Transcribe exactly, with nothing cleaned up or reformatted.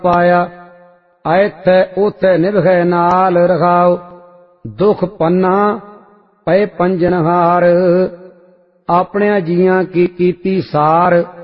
पाया। ऐथे उथे निभै नाल रखाओ, दुख पन्ना पै पंजनहार। अपने जियां की कीती सार,